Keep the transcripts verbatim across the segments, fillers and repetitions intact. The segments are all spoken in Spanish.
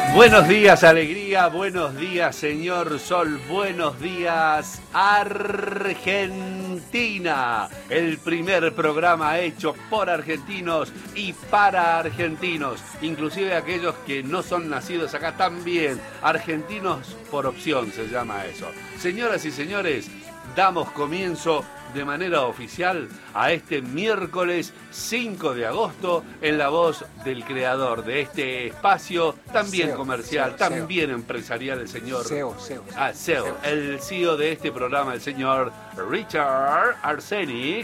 Buenos días, alegría, buenos días, señor Sol, buenos días, Argentina. El primer programa hecho por argentinos y para argentinos, inclusive aquellos que no son nacidos acá también. Argentinos por opción se llama eso. Señoras y señores, damos comienzo de manera oficial a este miércoles cinco de agosto en la voz del creador de este espacio, también C E O, comercial, C E O, también C E O. Empresarial, el señor... C E O, C E O. Ah, C E O, C E O. El C E O de este programa, el señor Richard Arsenic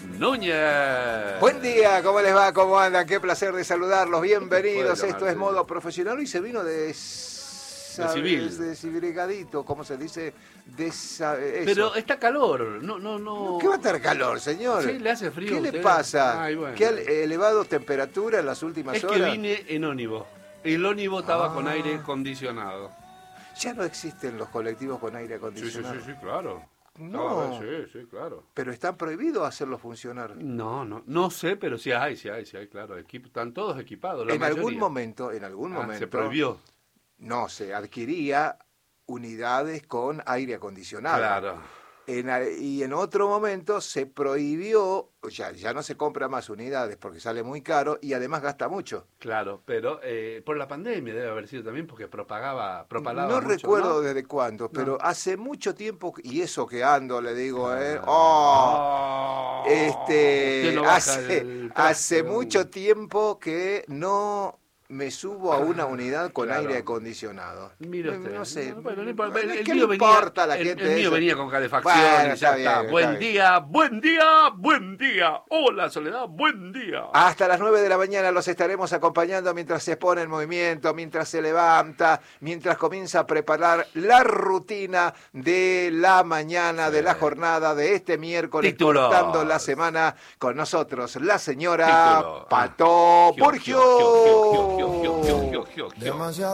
Núñez. Buen día, ¿cómo les va? ¿Cómo andan? Qué placer de saludarlos. Bienvenidos. Bueno, Esto es Modo Profesional y se vino de... De civil. Deshibrigadito, ¿cómo se dice? Desa, eso. Pero está calor, no, no, no. ¿Qué va a estar calor, señor? Sí, le hace frío. ¿Qué a le usted? pasa? Ay, bueno. ¿Qué ha elevado temperatura en las últimas es horas? Es que vine en ónivo. El ónivo estaba ah. con aire acondicionado. Ya no existen los colectivos con aire acondicionado. Sí, sí, sí, sí, claro. No, ah, sí, sí, claro. Pero están prohibidos hacerlos funcionar. No, no, no sé, pero sí hay, sí hay, sí hay, claro. Equip están todos equipados. La en mayoría. algún momento, en algún ah, momento. Se prohibió. No, se adquiría unidades con aire acondicionado. Claro. En, y en otro momento se prohibió, ya, ya no se compra más unidades porque sale muy caro y además gasta mucho. Claro, pero eh, por la pandemia debe haber sido también porque propagaba, propalaba No mucho, recuerdo ¿no? desde cuándo, no. pero hace mucho tiempo, y eso que ando, le digo, ah, eh, oh, oh, este, no hace, hace mucho tiempo que no... me subo a una unidad con claro. aire acondicionado. Mira usted. No sé. No, bueno, no importa. El, el ¿Qué mío le venía, importa a la el, gente el mío eso? venía con calefacción Bueno, y ya está está. bien, Buen está día, buen día, buen día. Hola, Soledad, buen día. Hasta las nueve de la mañana los estaremos acompañando mientras se pone en movimiento, mientras se levanta, mientras comienza a preparar la rutina de la mañana, sí. de la jornada de este miércoles, Títulos. cortando la semana con nosotros, la señora Título. Pato ah. Burgio. Demasiado